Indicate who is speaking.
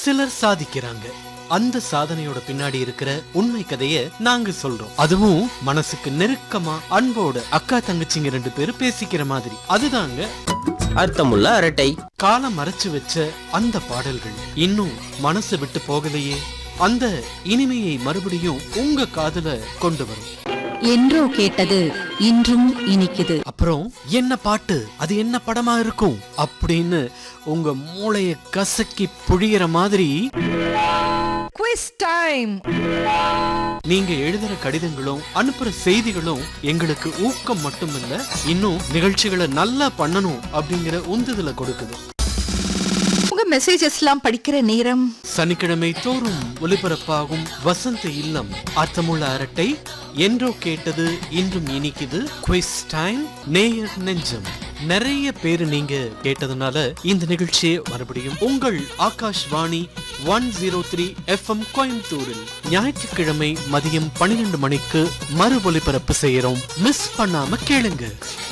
Speaker 1: சிலர் சாதிக்கிறாங்க. அந்த சாதனையோட பின்னாடி இருக்கிற உண்மை கதைய நாங்க சொல்றோம். அதுவும் மனசுக்கு நெருக்கமா அன்போட அக்கா தங்கச்சிங்க 2 பேரும் பேசிக்கிற மாதிரி. அதுதாங்க
Speaker 2: அர்த்தமுள்ள அரட்டை.
Speaker 1: காலம் மறைச்சு வச்ச அந்த பாடல்கள் இன்னும் மனசு விட்டு போகலையே, அந்த இனிமையை மறுபடியும் உங்க காதுல கொண்டு வரும்.
Speaker 3: என்றோ கேட்டது இன்றும் இனிக்குது.
Speaker 1: அப்புறம் என்ன பாட்டு, அது என்ன படமா இருக்கும் அப்படின்னு உங்க மூளைய கசக்கி புழியிற மாதிரி
Speaker 4: குவிஸ் டைம்.
Speaker 1: நீங்க எழுதுற கடிதங்களும் அனுப்புற செய்திகளும் எங்களுக்கு ஊக்கம் மட்டும் இல்ல, இன்னும் நிகழ்ச்சிகளை நல்லா பண்ணணும் அப்படிங்கிற உந்துதலை கொடுக்குது.
Speaker 4: உங்க மெசேஜஸ்லாம் படிக்கிற நேரம்
Speaker 1: சனிக்கிழமை தோறும் ஒலிபரப்பாகும் வசந்த இல்லம் அர்த்தமுள்ள அரட்டை, என்றோ கேட்டது இன்றும் இனிக்குது, குவிஸ் டைம், நேயர் நெஞ்சம். நிறைய பேரு நீங்க கேட்டதுனால இந்த நிகழ்ச்சியை மறுபடியும் உங்கள் ஆகாஷ்வாணி 103 FM கோயம்புத்தூரில் ஞாயிற்றுக்கிழமை மதியம் 12 மணிக்கு மறு ஒலிபரப்பு செய்யறோம். மிஸ் பண்ணாம கேளுங்க.